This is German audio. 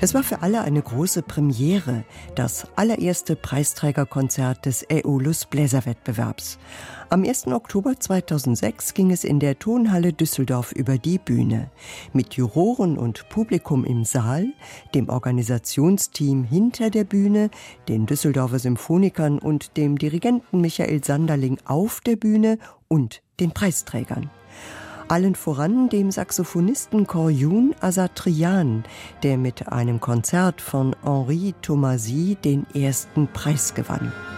Es war für alle eine große Premiere, das allererste Preisträgerkonzert des Aeolus Bläserwettbewerbs. Am 1. Oktober 2006 ging es in der Tonhalle Düsseldorf über die Bühne. Mit Juroren und Publikum im Saal, dem Organisationsteam hinter der Bühne, den Düsseldorfer Symphonikern und dem Dirigenten Michael Sanderling auf der Bühne und den Preisträgern. Allen voran dem Saxophonisten Korjun Asatrian, der mit einem Konzert von Henri Thomasy den ersten Preis gewann.